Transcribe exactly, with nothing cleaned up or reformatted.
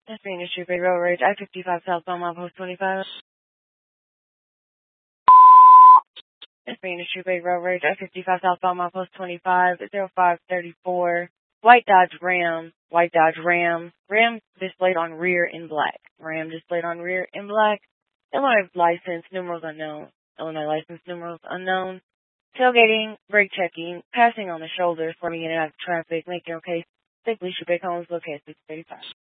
That's being issued by Road Rage, I fifty-five southbound, mile post twenty-five. That's being issued by Road Rage, I fifty-five southbound, mile post twenty-five, zero five thirty-four. White Dodge Ram, White Dodge Ram, Ram displayed on rear in black. Ram displayed on rear in black. Illinois license, numerals unknown. Illinois license, numerals unknown. Tailgating, brake checking, passing on the shoulder, swerving in and out of traffic, making okay. Safely should be homes located at six thirty-five.